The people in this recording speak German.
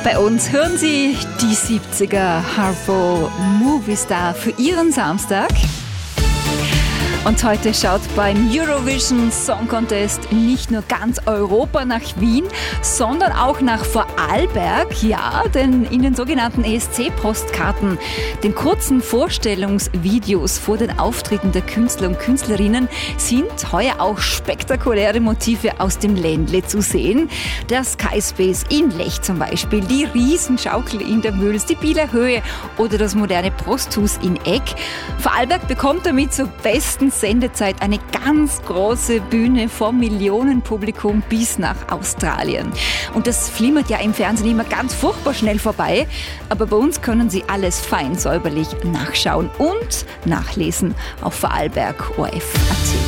Bei uns hören Sie die 70er Harpo Movie Star für Ihren Samstag. Und heute schaut beim Eurovision Song Contest nicht nur ganz Europa nach Wien, sondern auch nach Vorarlberg. Ja, denn in den sogenannten ESC-Postkarten, den kurzen Vorstellungsvideos vor den Auftritten der Künstler und Künstlerinnen, sind heuer auch spektakuläre Motive aus dem Ländle zu sehen. Der Sky Space in Lech zum Beispiel, die Riesenschaukel in der Mühls, die Bieler Höhe oder das moderne Posthus in Eck. Vorarlberg bekommt damit zur besten Sendezeit eine ganz große Bühne vor Millionenpublikum bis nach Australien. Und das flimmert ja im Fernsehen immer ganz furchtbar schnell vorbei. Aber bei uns können Sie alles fein säuberlich nachschauen und nachlesen auf Vorarlberg.orf.at.